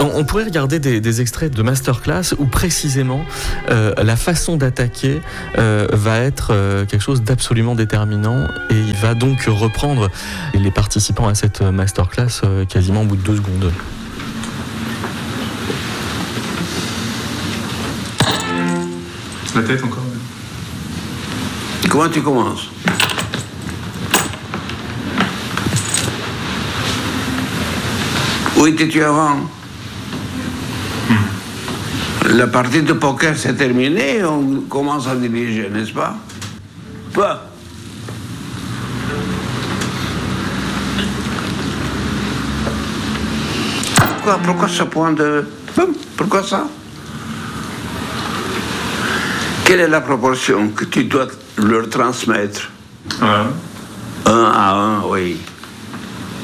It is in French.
On pourrait regarder des extraits de masterclass où précisément la façon d'attaquer va être quelque chose d'absolument déterminant, et il va donc reprendre les participants à cette masterclass quasiment au bout de 2 secondes. La tête encore. Comment tu commences? Où étais-tu avant? La partie de poker s'est terminée, on commence à diriger, n'est-ce pas? Quoi? Pourquoi ce point de... Pourquoi ça? Quelle est la proportion que tu dois leur transmettre? 1 1 à 1, oui.